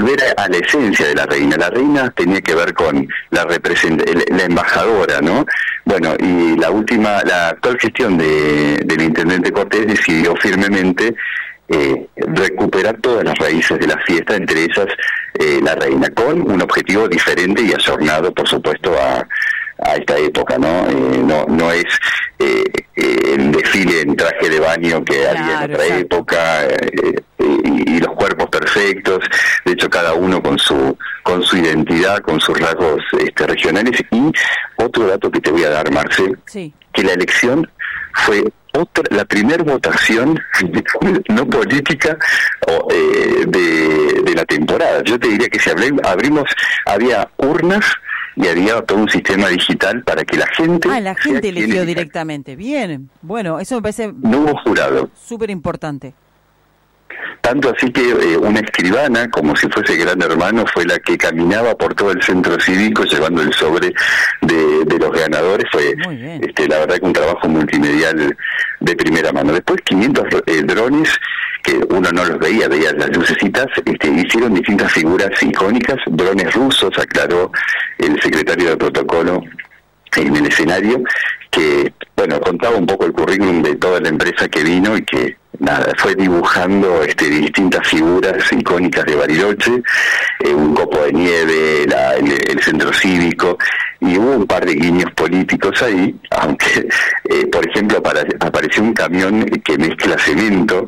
volver a la esencia de la reina. La reina tenía que ver con la embajadora, ¿no? Bueno, y la actual gestión del intendente Cortés decidió firmemente recuperar todas las raíces de la fiesta, entre ellas la reina, con un objetivo diferente y ayornado, por supuesto, a esta época, ¿no? No es el desfile en traje de baño que había en otra época, y los cuerpos perfectos, de hecho cada uno con su identidad, con sus rasgos regionales. Y otro dato que te voy a dar, Marcel, que la elección fue la primera votación no política de la temporada. Yo te diría que si había urnas y había todo un sistema digital para que la gente... la gente eligió directamente. Bien, bueno, eso me parece... No hubo jurado. Súper importante. Tanto así que una escribana, como si fuese Gran Hermano, fue la que caminaba por todo el centro cívico llevando el sobre de los ganadores. Fue la verdad que un trabajo multimedial de primera mano. Después 500 drones, que uno no los veía las lucecitas, hicieron distintas figuras icónicas, drones rusos, aclaró el secretario de protocolo en el escenario, que contaba un poco el currículum de toda la empresa que vino y que fue dibujando distintas figuras icónicas de Bariloche, un copo de nieve, el centro cívico, y hubo un par de guiños políticos ahí, aunque por ejemplo apareció un camión que mezcla cemento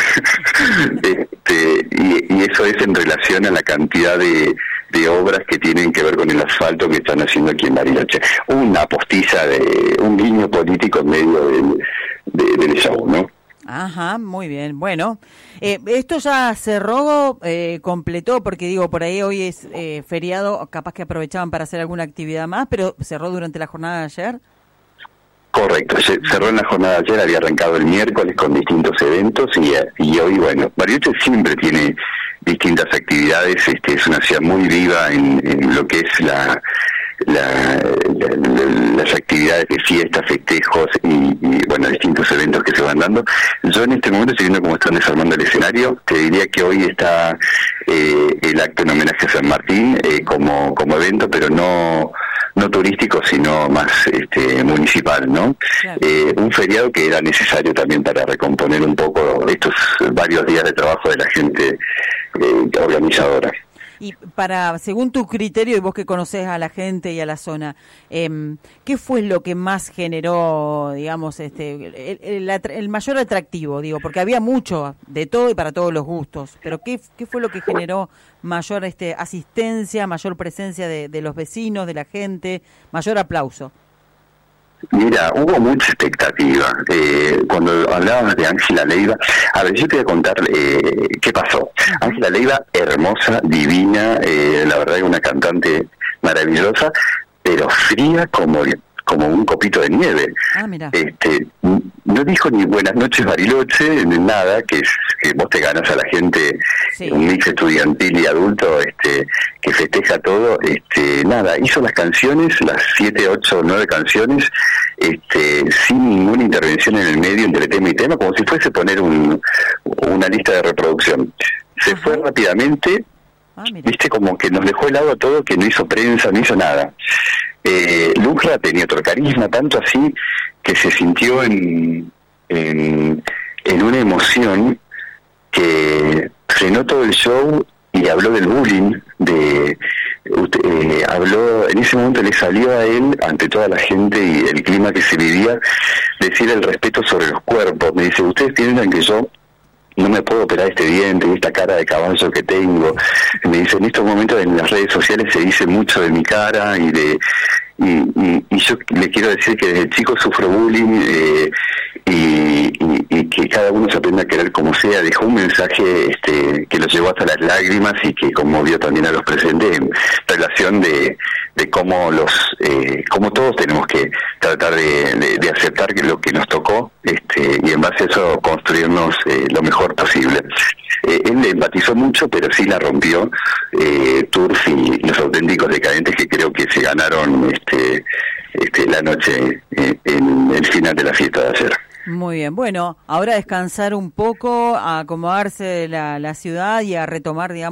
y eso es en relación a la cantidad de obras que tienen que ver con el asfalto que están haciendo aquí en Bariloche. Una postiza un guiño político en medio del show, ¿no? Ajá, muy bien. Bueno, esto ya cerró, completó, porque digo, por ahí hoy es feriado, capaz que aprovechaban para hacer alguna actividad más, pero cerró durante la jornada de ayer. Correcto, cerró en la jornada de ayer, había arrancado el miércoles con distintos eventos y hoy, Bariloche siempre tiene distintas actividades, es una ciudad muy viva en lo que es las actividades de fiestas, festejos y distintos eventos que se van dando. Yo en este momento estoy viendo cómo están desarmando el escenario. Te diría que hoy está el acto en homenaje a San Martín como evento, pero no turístico, sino más municipal, ¿no? Claro. Un feriado que era necesario también para recomponer un poco estos varios días de trabajo de la gente organizadora. Y según tu criterio, y vos que conocés a la gente y a la zona, ¿qué fue lo que más generó, digamos, el mayor atractivo? Digo, porque había mucho de todo y para todos los gustos, pero ¿qué fue lo que generó mayor asistencia, mayor presencia de los vecinos, de la gente, mayor aplauso? Mira, hubo mucha expectativa. Cuando hablábamos de Ángela Leiva, a ver, yo te voy a contar qué pasó. Ángela Leiva, hermosa, divina, la verdad es una cantante maravillosa, pero fría como un copito de nieve. Mira. No dijo ni buenas noches Bariloche, ni nada, que vos te ganas a la gente, un mix estudiantil y adulto que festeja todo, nada, hizo las canciones, las 7, 8, 9 canciones, sin ninguna intervención en el medio, entre tema y tema, como si fuese poner una lista de reproducción. Se fue rápidamente, viste, como que nos dejó helado a todo, que no hizo prensa, no hizo nada. Lucra tenía otro carisma, tanto así que se sintió en una emoción que frenó todo el show y habló del bullying, habló, en ese momento le salió a él, ante toda la gente y el clima que se vivía, decir el respeto sobre los cuerpos. Me dice, ustedes piensan que yo no me puedo operar este diente y esta cara de caballo que tengo. Me dice, en estos momentos en las redes sociales se dice mucho de mi cara y yo le quiero decir que desde chico sufro bullying y que cada uno se aprenda a querer como sea. Dejó un mensaje que lo llevó hasta las lágrimas y que conmovió también a los presentes en relación de cómo cómo todos tenemos que tratar de aceptar que lo que nos tocó y en base a eso construirnos lo mejor posible. Él le empatizó mucho, pero sí la rompió. Turf y los auténticos decadentes, que creo que se ganaron la noche en el final de la fiesta de ayer. Muy bien, bueno, ahora descansar un poco, a acomodarse la ciudad y a retomar, digamos,